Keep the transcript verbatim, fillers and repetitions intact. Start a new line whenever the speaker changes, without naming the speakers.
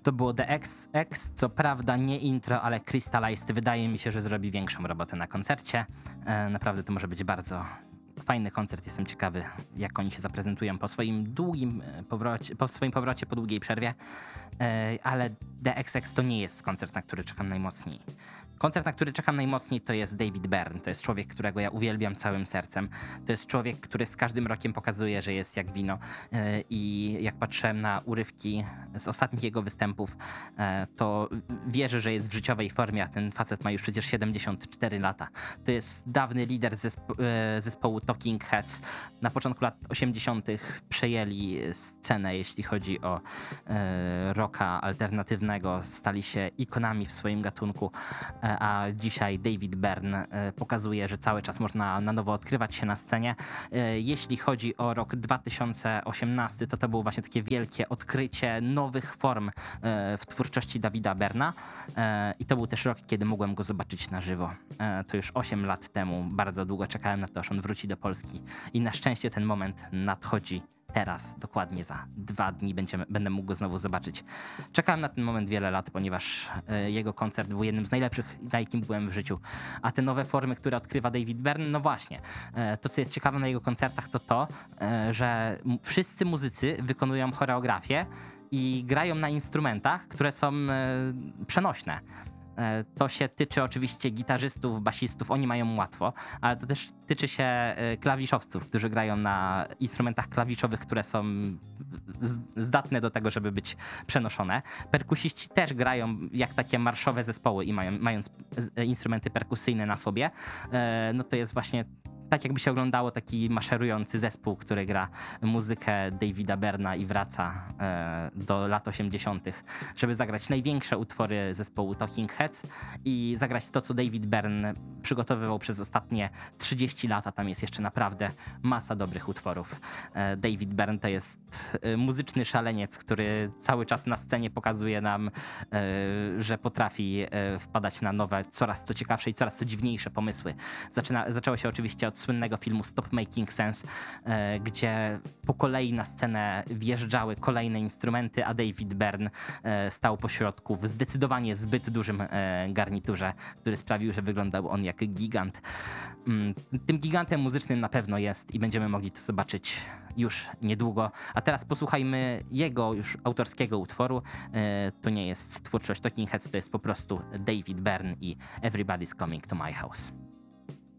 To było The X X, co prawda nie intro, ale Crystallized wydaje mi się, że zrobi większą robotę na koncercie. E, naprawdę to może być bardzo fajny koncert. Jestem ciekawy, jak oni się zaprezentują po swoim długim powrocie, po swoim powrocie po długiej przerwie. E, ale The X X to nie jest koncert, na który czekam najmocniej. Koncert, na który czekam najmocniej, to jest David Byrne. To jest człowiek, którego ja uwielbiam całym sercem. To jest człowiek, który z każdym rokiem pokazuje, że jest jak wino. I jak patrzyłem na urywki z ostatnich jego występów, to wierzę, że jest w życiowej formie, a ten facet ma już przecież siedemdziesiąt cztery lata. To jest dawny lider zespo- zespołu Talking Heads. Na początku lat osiemdziesiątych przejęli scenę, jeśli chodzi o rocka alternatywnego. Stali się ikonami w swoim gatunku. A dzisiaj David Byrne pokazuje, że cały czas można na nowo odkrywać się na scenie. Jeśli chodzi o rok dwa tysiące osiemnasty, to to było właśnie takie wielkie odkrycie nowych form w twórczości Davida Byrna. I to był też rok, kiedy mogłem go zobaczyć na żywo. To już osiem lat temu. Bardzo długo czekałem na to, aż on wróci do Polski. I na szczęście ten moment nadchodzi teraz, dokładnie za dwa dni będziemy, będę mógł go znowu zobaczyć. Czekałem na ten moment wiele lat, ponieważ e, jego koncert był jednym z najlepszych, na jakim byłem w życiu. A te nowe formy, które odkrywa David Byrne, no właśnie. E, to, co jest ciekawe na jego koncertach, to to, e, że m- wszyscy muzycy wykonują choreografię i grają na instrumentach, które są e, przenośne. To się tyczy oczywiście gitarzystów, basistów, oni mają łatwo, ale to też tyczy się klawiszowców, którzy grają na instrumentach klawiszowych, które są zdatne do tego, żeby być przenoszone. Perkusiści też grają jak takie marszowe zespoły i mają, mając instrumenty perkusyjne na sobie. No to jest właśnie tak, jakby się oglądało taki maszerujący zespół, który gra muzykę Davida Byrna i wraca e, do lat osiemdziesiątych, żeby zagrać największe utwory zespołu Talking Heads i zagrać to, co David Byrne przygotowywał przez ostatnie trzydzieści lat, a tam jest jeszcze naprawdę masa dobrych utworów. E, David Byrne to jest e, muzyczny szaleniec, który cały czas na scenie pokazuje nam, e, że potrafi e, wpadać na nowe, coraz to ciekawsze i coraz to dziwniejsze pomysły. Zaczyna, zaczęło się oczywiście od słynnego filmu Stop Making Sense, e, gdzie po kolei na scenę wjeżdżały kolejne instrumenty, a David Byrne e, stał pośrodku w zdecydowanie zbyt dużym e, garniturze, który sprawił, że wyglądał on jak gigant. Mm, tym gigantem muzycznym na pewno jest i będziemy mogli to zobaczyć już niedługo. A teraz posłuchajmy jego już autorskiego utworu. E, to nie jest twórczość Talking Heads, to jest po prostu David Byrne i Everybody's Coming to My House.